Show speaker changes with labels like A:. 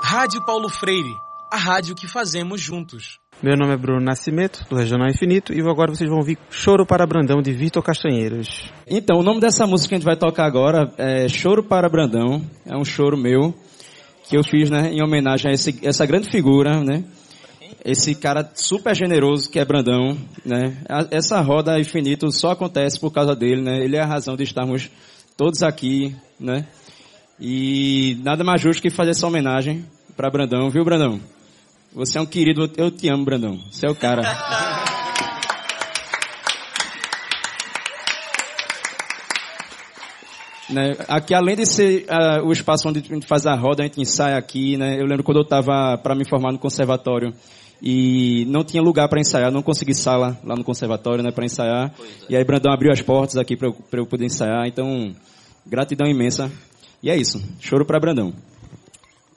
A: Rádio Paulo Freire, a rádio que fazemos juntos.
B: Meu nome é Bruno Nascimento, do Regional Infinito, e agora vocês vão ouvir Choro para Brandão, de Vitor Castanheiros.
C: Então, o nome dessa música que a gente vai tocar agora é Choro para Brandão. É um choro meu, que eu fiz, né, em homenagem a essa grande figura, né? Esse cara super generoso que é Brandão, né? Essa roda Infinito só acontece por causa dele, né? Ele é a razão de estarmos todos aqui, né? E nada mais justo que fazer essa homenagem para Brandão, viu, Brandão? Você é um querido, eu te amo, Brandão. Você é o cara. Né? Aqui, além de ser o espaço onde a gente faz a roda, a gente ensaia aqui, né? Eu lembro quando eu estava para me formar no conservatório e não tinha lugar para ensaiar, não consegui sala lá no conservatório, né, para ensaiar. E aí Brandão abriu as portas aqui para eu poder ensaiar. Então, gratidão imensa. E é isso. Choro para Brandão.